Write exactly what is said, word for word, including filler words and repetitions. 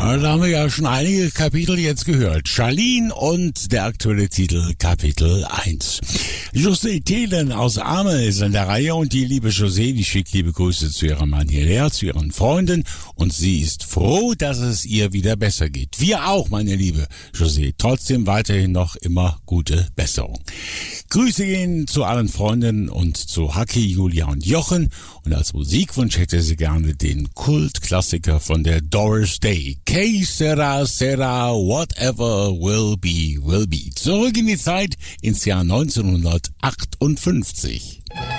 Ja, da haben wir ja schon einige Kapitel jetzt gehört. Charlene und der aktuelle Titel Kapitel eins. José Thelen aus Amme ist in der Reihe und die liebe José, die schickt liebe Grüße zu ihrem Mann hierher, zu ihren Freunden und sie ist froh, dass es ihr wieder besser geht. Wir auch, meine liebe José. Trotzdem weiterhin noch immer gute Besserung. Grüße gehen zu allen Freunden und zu Haki, Julia und Jochen und als Musikwunsch hätte sie gerne den Kultklassiker von der Doris Day. Que sera, sera, whatever will be, will be. Zurück in die Zeit ins Jahr neunzehnhundertachtundfünfzig.